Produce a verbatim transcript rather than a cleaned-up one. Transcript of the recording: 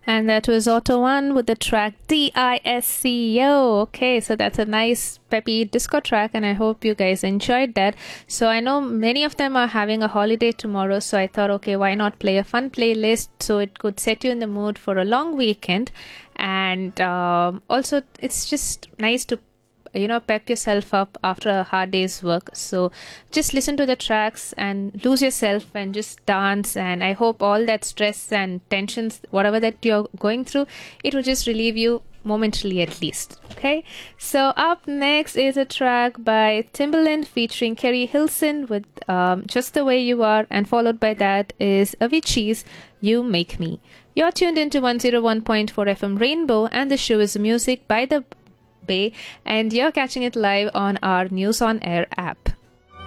And that was Auto One with the track D I S C O. Okay, so that's a nice peppy disco track, and I hope you guys enjoyed that. So I know many of them are having a holiday tomorrow, so I thought, okay, why not play a fun playlist so it could set you in the mood for a long weekend. And um, also, it's just nice to you know pep yourself up after a hard day's work. So just listen to the tracks and lose yourself and just dance, and I hope all that stress and tensions, whatever that you're going through, it will just relieve you momentarily at least. Okay, so up next is a track by Timbaland featuring Kerry Hilson with um, Just the Way You Are, and followed by that is Avicii's You Make Me. You're tuned into one oh one point four F M Rainbow, and the show is Music by the Bay, and you're catching it live on our News on Air app.